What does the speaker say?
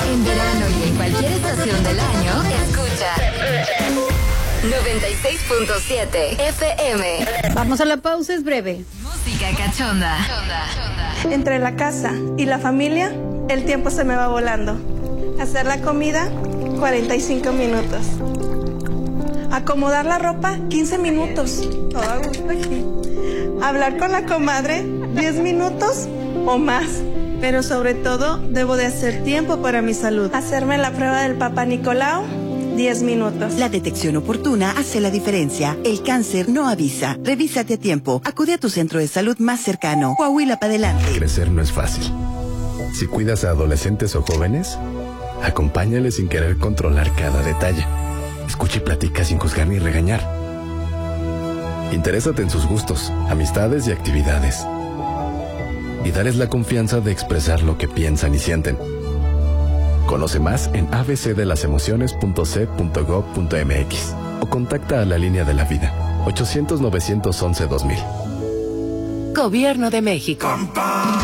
En verano y en cualquier estación del año, escucha 96.7 FM. Vamos a la pausa, es breve. Música cachonda. Entre la casa y la familia, el tiempo se me va volando. Hacer la comida, 45 minutos. Acomodar la ropa, 15 minutos. Todo a gusto aquí. Hablar con la comadre, 10 minutos o más. Pero sobre todo, debo de hacer tiempo para mi salud. Hacerme la prueba del Papá Nicolau, 10 minutos. La detección oportuna hace la diferencia. El cáncer no avisa. Revísate a tiempo. Acude a tu centro de salud más cercano. Coahuila para adelante. Crecer no es fácil. Si cuidas a adolescentes o jóvenes, acompáñales sin querer controlar cada detalle. Escucha y platica sin juzgar ni regañar. Interésate en sus gustos, amistades y actividades. Y dales la confianza de expresar lo que piensan y sienten. Conoce más en abcdelasemociones.c.gov.mx o contacta a la línea de la vida 800-911-2000. Gobierno de México.